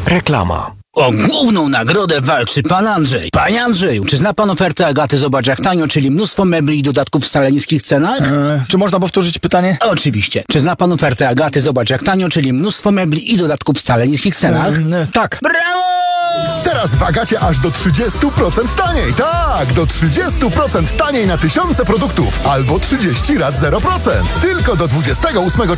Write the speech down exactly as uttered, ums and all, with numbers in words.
Reklama. O główną nagrodę walczy pan Andrzej. Panie Andrzeju, czy zna pan ofertę Agaty Zobacz jak tanio, czyli mnóstwo mebli i dodatków w wcale niskich cenach? Eee, czy można powtórzyć pytanie? Oczywiście. Czy zna pan ofertę Agaty Zobacz jak tanio, czyli mnóstwo mebli i dodatków w wcale niskich cenach? Eee, tak. Brawo! Teraz w Agacie aż do trzydzieści procent taniej. Tak, do trzydzieści procent taniej na tysiące produktów. Albo trzydzieści rat zero procent. Tylko do dwudziestego ósmego